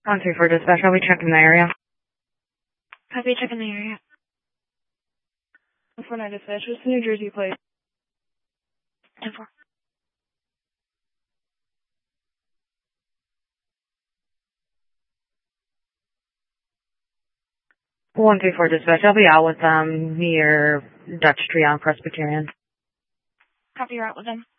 134 dispatch, I'll be checking the area. Copy, checking the area. 149 dispatch, what's the New Jersey plate? 10-4. One three four dispatch. I'll be out with them near Dutch Tree on Presbyterian. Copy, you're out with them.